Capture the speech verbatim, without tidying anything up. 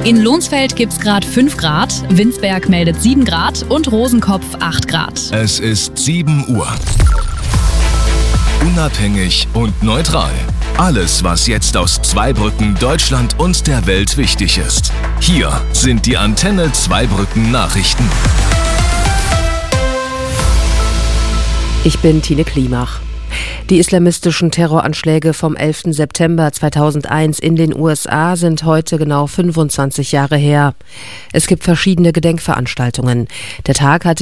In Lohnsfeld gibt's gerade fünf Grad, Winsberg meldet sieben Grad und Rosenkopf acht Grad. Es ist sieben Uhr. Unabhängig und neutral. Alles, was jetzt aus Zweibrücken, Deutschland und der Welt wichtig ist. Hier sind die Antenne Zweibrücken Nachrichten. Ich bin Tine Klimach. Die islamistischen Terroranschläge vom elften September zweitausendeins in den U S A sind heute genau fünfundzwanzig Jahre her. Es gibt verschiedene Gedenkveranstaltungen. Der Tag hatte